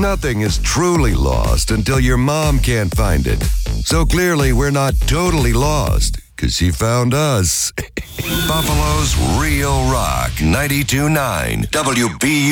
Nothing is truly lost until your mom can't find it. So clearly, we're not totally lost, because she found us. Buffalo's Real Rock 92.9 WBU.